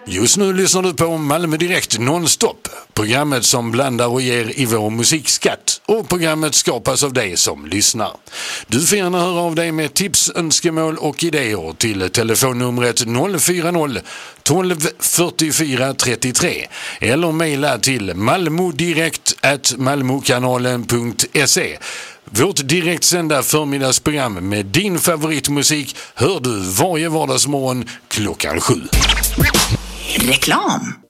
Just nu lyssnar du på Malmö Direkt nonstop. Programmet som blandar och ger i vår musikskatt. Och programmet skapas av dig som lyssnar. Du får gärna höra av dig med tips, önskemål och idéer till telefonnumret 040 12 44 33 eller mejla till malmodirekt@malmokanalen.se. Vårt direktsända förmiddagsprogram med din favoritmusik hör du varje vardagsmorgon klockan 7. Reklam.